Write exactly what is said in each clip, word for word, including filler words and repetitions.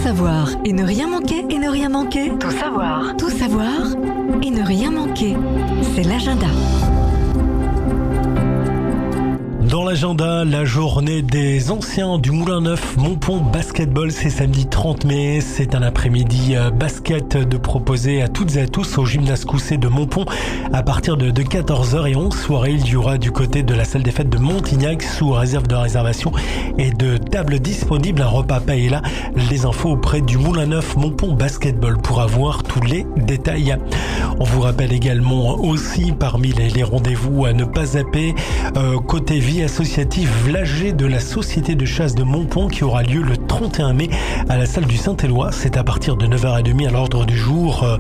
savoir et ne rien manquer et ne rien manquer. Tout savoir. Tout savoir et ne rien manquer. C'est l'agenda. Dans l'agenda, la journée des anciens du Moulin Neuf Montpont Basketball, c'est samedi trente mai. C'est un après-midi basket de proposer à toutes et à tous au gymnase Cousset de Montpont à partir de, de quatorze heures et onze soirées. Il y aura du côté de la salle des fêtes de Montignac sous réserve de réservation et de table disponible. Un repas paye là. Les infos auprès du Moulin Neuf Montpont Basketball pour avoir tous les détails. On vous rappelle également aussi parmi les, les rendez-vous à ne pas zapper, euh, côté vie associative, l'A G de la Société de chasse de Montpont qui aura lieu le trente et un mai à la salle du Saint-Éloi. C'est à partir de neuf heures trente à l'ordre du jour. Euh,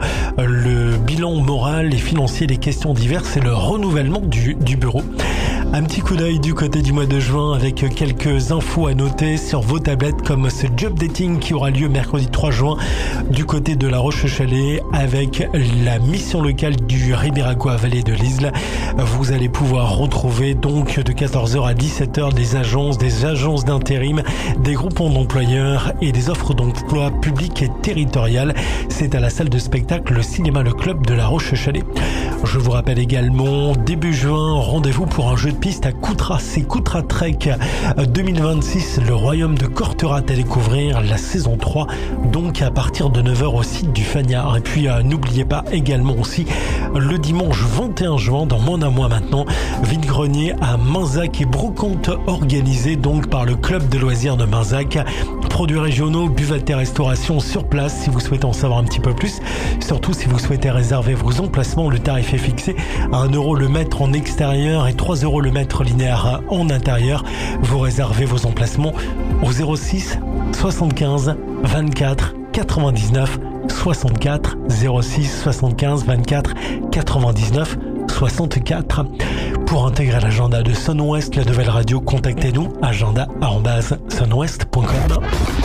le bilan moral et financier des questions diverses et le renouvellement du, du bureau. Un petit coup d'œil du côté du mois de juin avec quelques infos à noter sur vos tablettes comme ce job dating qui aura lieu mercredi trois juin du côté de La Roche-Chalais avec la mission locale du Ribéracois Vallée de l'Isle. Vous allez pouvoir retrouver donc de quatorze heures à dix-sept heures des agences, des agences d'intérim, des groupements d'employeurs et des offres d'emploi publiques et territoriales. C'est à la salle de spectacle Le Cinéma Le Club de La Roche-Chalais. Je vous rappelle également, début juin, rendez-vous pour un jeu de piste à Coutras. C'est Coutras Trek deux mille vingt-six, le royaume de Corterat à découvrir la saison trois, donc à partir de neuf heures au site du Fagnard. Et puis euh, n'oubliez pas également aussi le dimanche vingt et un juin, dans moins d'un mois maintenant, vide-grenier à Minzac et brocante organisée donc par le club de loisirs de Minzac. Produits régionaux, buvette et restauration sur place si vous souhaitez en savoir un petit peu plus. Surtout si vous souhaitez réserver vos emplacements, le tarif est fixé à un euro le mètre en extérieur et trois euros le mètre linéaire en intérieur. Vous réservez vos emplacements au zéro six soixante-quinze vingt-quatre quatre-vingt-dix-neuf soixante-quatre zéro six soixante-quinze vingt-quatre quatre-vingt-dix-neuf soixante-quatre. Pour intégrer l'agenda de Sun West, la nouvelle radio, contactez-nous agenda arobase sunwest point com.